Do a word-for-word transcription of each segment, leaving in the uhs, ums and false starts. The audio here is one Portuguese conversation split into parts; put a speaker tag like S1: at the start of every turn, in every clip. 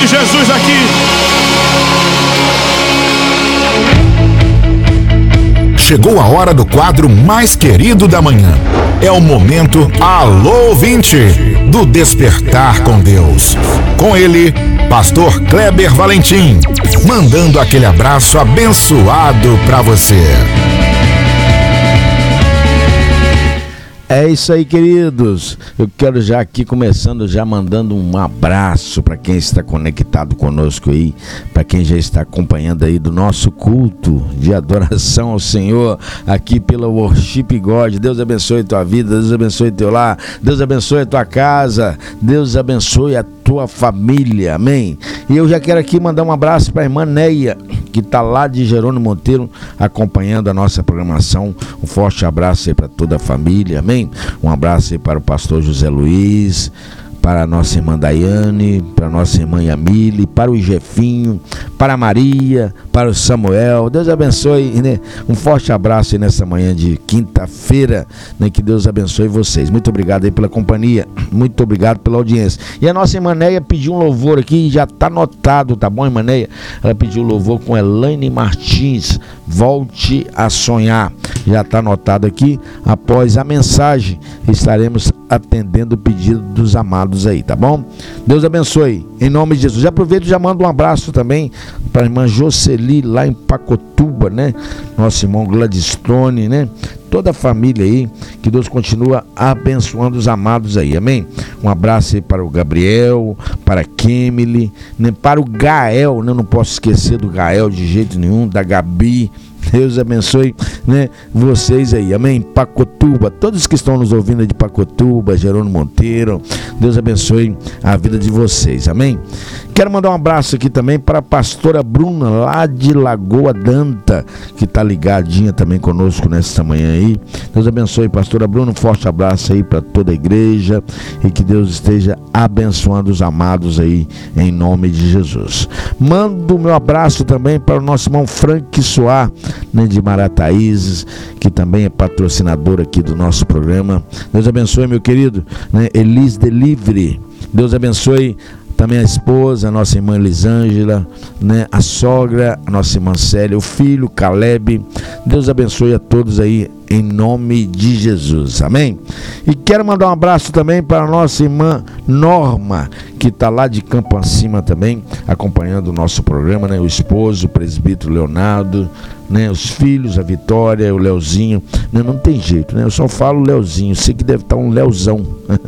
S1: de Jesus aqui.
S2: Chegou a hora do quadro mais querido da manhã. É o momento Alô Ouvinte, do Despertar com Deus. Com ele, Pastor Kleber Valentim, mandando aquele abraço abençoado para você.
S3: É isso aí, queridos. Eu quero já aqui começando, já mandando um abraço para quem está conectado conosco aí, para quem já está acompanhando aí do nosso culto de adoração ao Senhor aqui pela Worship God. Deus abençoe tua vida, Deus abençoe teu lar, Deus abençoe a tua casa, Deus abençoe a tua família, amém? E eu já quero aqui mandar um abraço para a irmã Neia, que está lá de Jerônimo Monteiro acompanhando a nossa programação. Um forte abraço aí para toda a família, amém? Um abraço aí para o pastor José Luiz, para a nossa irmã Daiane, para a nossa irmã Yamile, para o Jefinho, para a Maria, para o Samuel. Deus abençoe, né? Um forte abraço aí nessa manhã de quinta-feira, né? Que Deus abençoe vocês. Muito obrigado aí pela companhia, muito obrigado pela audiência. E a nossa irmã Neia pediu um louvor aqui, já está anotado, tá bom, irmã Neia? Ela pediu louvor com Elaine Martins, Volte a Sonhar. Já está anotado aqui. Após a mensagem, estaremos atendendo o pedido dos amados aí, tá bom? Deus abençoe, em nome de Jesus. Já aproveito e já mando um abraço também para a irmã Jocely, lá em Pacotuba, né? Nosso irmão Gladstone, né? Toda a família aí, que Deus continua abençoando os amados aí, amém? Um abraço aí para o Gabriel, para a Kemily, né? Para o Gael, né? Não posso esquecer do Gael de jeito nenhum, da Gabi. Deus abençoe, né, vocês aí, amém? Pacotuba, todos que estão nos ouvindo de Pacotuba, Jerônimo Monteiro, Deus abençoe a vida de vocês, amém? Quero mandar um abraço aqui também para a pastora Bruna, lá de Lagoa Danta, que está ligadinha também conosco nesta manhã aí. Deus abençoe, pastora Bruna, um forte abraço aí para toda a igreja e que Deus esteja abençoando os amados aí, em nome de Jesus. Mando o meu abraço também para o nosso irmão Frank Soar, né, de Marataízes, que também é patrocinador aqui do nosso programa. Deus abençoe, meu querido, né, Elis Delivery. Deus abençoe também a esposa, a nossa irmã Elisângela, né, a sogra, a nossa irmã Célia, o filho Caleb. Deus abençoe a todos aí, em nome de Jesus, amém? E quero mandar um abraço também para a nossa irmã Norma, que está lá de Campo Acima também, acompanhando o nosso programa, né? O esposo, o presbítero Leonardo, né? Os filhos, a Vitória, o Leozinho, né? Não tem jeito, né? Eu só falo Leozinho, sei que deve estar um Leozão,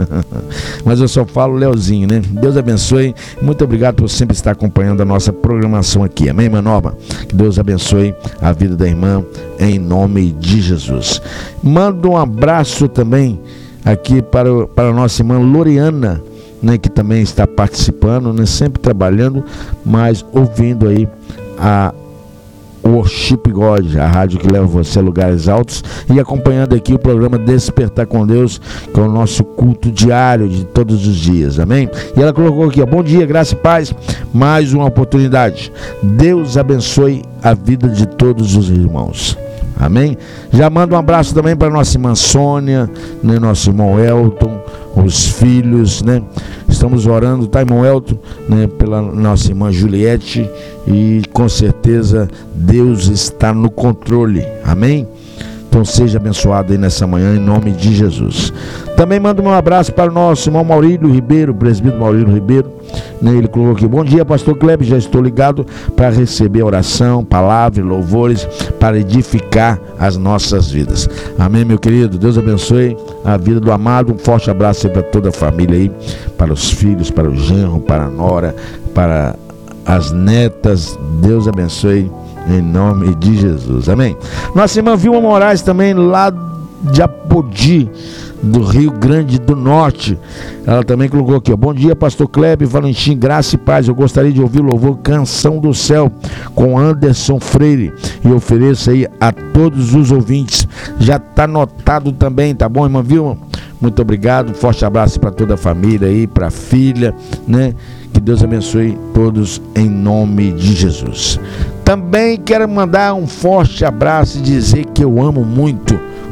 S3: mas eu só falo Leozinho, né? Deus abençoe, muito obrigado por sempre estar acompanhando a nossa programação aqui, amém, irmã Norma? Que Deus abençoe a vida da irmã, em nome de Jesus. Mando um abraço também aqui para, o, para a nossa irmã Loriana, né, que também está participando, né, sempre trabalhando, mas ouvindo aí a Worship God, a rádio que leva você a lugares altos, e acompanhando aqui o programa Despertar com Deus, que é o nosso culto diário de todos os dias, amém? E ela colocou aqui, ó, bom dia, graça e paz, mais uma oportunidade. Deus abençoe a vida de todos os irmãos. Amém? Já mando um abraço também para nossa irmã Sônia, né, nosso irmão Elton, os filhos, né? Estamos orando, tá, irmão Elton, né, pela nossa irmã Juliette, e com certeza Deus está no controle. Amém? Então seja abençoado aí nessa manhã, em nome de Jesus. Também mando um abraço para o nosso irmão Maurílio Ribeiro, presbítero Maurílio Ribeiro, né? Ele colocou aqui, bom dia, pastor Kleber, já estou ligado para receber oração, palavra, louvores, para edificar as nossas vidas. Amém, meu querido? Deus abençoe a vida do amado. Um forte abraço aí para toda a família aí, para os filhos, para o genro, para a nora, para as netas. Deus abençoe em nome de Jesus, amém? Nossa irmã Vilma Moraes também, lá de Apodi, do Rio Grande do Norte, ela também colocou aqui, ó, bom dia, pastor Kleber Valentim, graça e paz, eu gostaria de ouvir o louvor Canção do Céu com Anderson Freire, e ofereço aí a todos os ouvintes. Já está anotado também, tá bom, irmã Vilma? Muito obrigado, um forte abraço para toda a família aí, para a filha, né? Que Deus abençoe todos em nome de Jesus. Também quero mandar um forte abraço e dizer que eu amo muito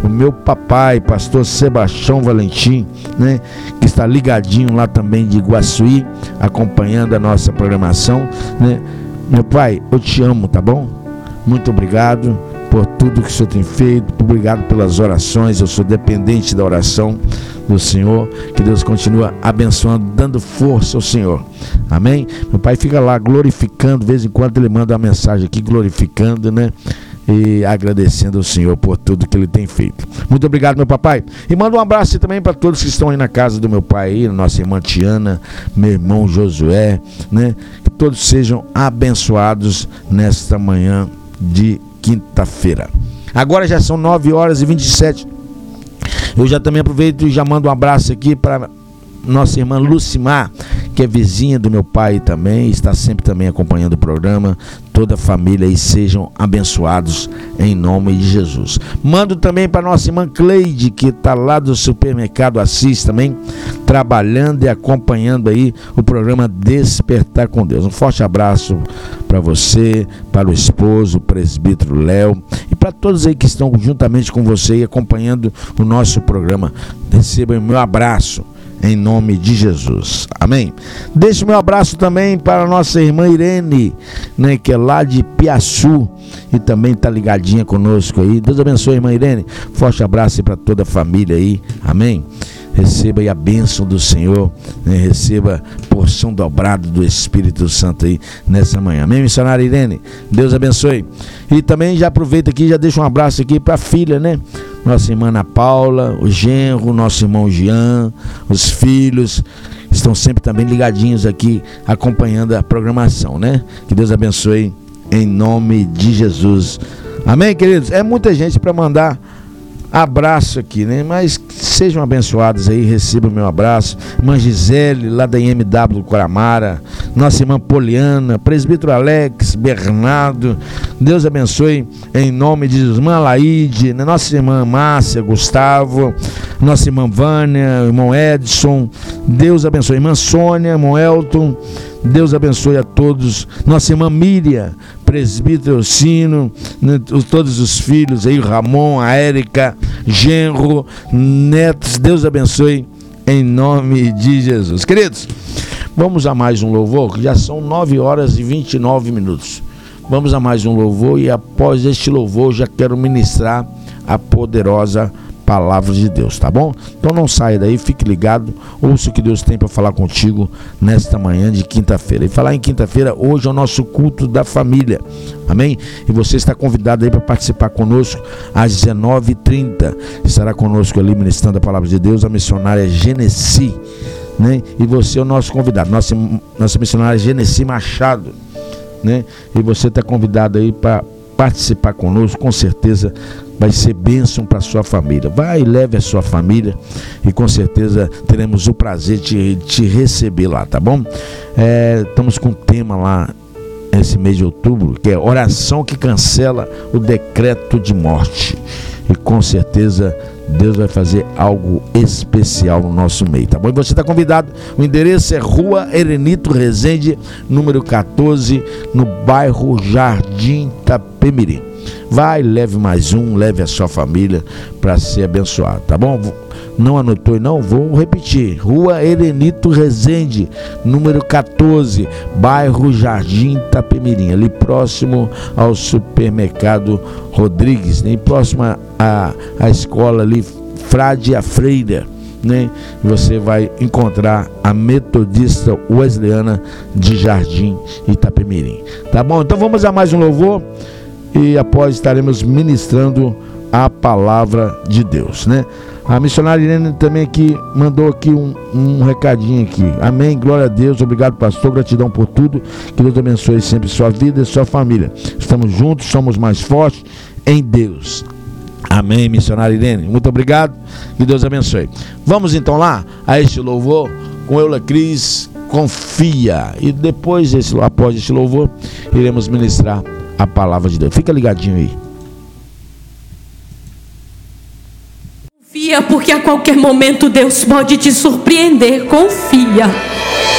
S3: o meu papai, pastor Sebastião Valentim, né, que está ligadinho lá também de Iguaçuí, acompanhando a nossa programação, né? Meu pai, eu te amo, tá bom? Muito obrigado por tudo que o Senhor tem feito, obrigado pelas orações, eu sou dependente da oração do Senhor, que Deus continua abençoando, dando força ao Senhor, amém? Meu pai fica lá glorificando, de vez em quando ele manda uma mensagem aqui, glorificando, né? E agradecendo ao Senhor por tudo que Ele tem feito. Muito obrigado, meu papai. E manda um abraço também para todos que estão aí na casa do meu pai, aí, nossa irmã Tiana, meu irmão Josué, né? Que todos sejam abençoados nesta manhã de quinta-feira. Agora já são nove horas e vinte e sete. Eu já também aproveito e já mando um abraço aqui para nossa irmã Lucimar, que é vizinha do meu pai também, está sempre também acompanhando o programa. Toda a família aí sejam abençoados em nome de Jesus. Mando também para nossa irmã Cleide, que está lá do supermercado Assis também, trabalhando e acompanhando aí o programa Despertar com Deus. Um forte abraço para você, para o esposo, o presbítero Léo, e para todos aí que estão juntamente com você e acompanhando o nosso programa. Recebam o meu abraço em nome de Jesus, amém? Deixo meu abraço também para a nossa irmã Irene, né, que é lá de Piaçu e também está ligadinha conosco aí. Deus abençoe, irmã Irene. Forte abraço para toda a família aí, amém? Receba aí a bênção do Senhor, né? Receba porção dobrada do Espírito Santo aí nessa manhã, amém, missionária Irene? Deus abençoe. E também já aproveita aqui, já deixa um abraço aqui para a filha, né? Nossa irmã Ana Paula, o genro, nosso irmão Jean, os filhos estão sempre também ligadinhos aqui, acompanhando a programação, né? Que Deus abençoe em nome de Jesus, amém, queridos? É muita gente para mandar abraço aqui, né? Mas sejam abençoados aí, recebam meu abraço. Irmã Gisele, lá da I M W Coramara, nossa irmã Poliana, presbítero Alex, Bernardo, Deus abençoe em nome de Jesus. Irmã Laide, nossa irmã Márcia, Gustavo, nossa irmã Vânia, irmão Edson, Deus abençoe. Irmã Sônia, irmão Elton, Deus abençoe a todos. Nossa irmã Miriam, presbítero Elcino, né, todos os filhos aí, Ramon, a Érica, genro, netos, Deus abençoe em nome de Jesus. Queridos, vamos a mais um louvor, que já são nove horas e vinte e nove minutos. Vamos a mais um louvor e após este louvor já quero ministrar a poderosa palavra de Deus, tá bom? Então não saia daí, fique ligado, ouça o que Deus tem para falar contigo nesta manhã de quinta-feira. E falar em quinta-feira, hoje é o nosso culto da família, amém? E você está convidado aí para participar conosco às dezenove e trinta. Estará conosco ali ministrando a palavra de Deus a missionária Genesi, né? E você é o nosso convidado, nossa, nossa missionária Genesi Machado, né? E você está convidado aí para participar conosco, com certeza vai ser bênção para a sua família. Vai e leve a sua família e com certeza teremos o prazer de te receber lá, tá bom? É, estamos com um tema lá esse mês de outubro, que é oração que cancela o decreto de morte. E com certeza Deus vai fazer algo especial no nosso meio, tá bom? E você está convidado. O endereço é Rua Herenito Rezende, número quatorze, no bairro Jardim Itapemirim. Vai, leve mais um, leve a sua família para ser abençoado, tá bom? Não anotou e não? Vou repetir. Rua Herenito Rezende, número quatorze, bairro Jardim Itapemirim, ali próximo ao supermercado Rodrigues, né? Próximo à, à escola ali, Frade a Freira, né? Você vai encontrar a Metodista Wesleyana de Jardim Itapemirim, tá bom? Então vamos a mais um louvor e após estaremos ministrando a palavra de Deus, né? A missionária Irene também aqui mandou aqui um, um recadinho aqui. Amém, glória a Deus, obrigado pastor, gratidão por tudo, que Deus abençoe sempre sua vida e sua família. Estamos juntos, somos mais fortes em Deus. Amém, missionária Irene, muito obrigado, que Deus abençoe. Vamos então lá a este louvor com Eula Cris, Confia, e depois, esse, após este louvor, iremos ministrar a palavra de Deus. Fica ligadinho aí.
S1: Confia, porque a qualquer momento Deus pode te surpreender. Confia.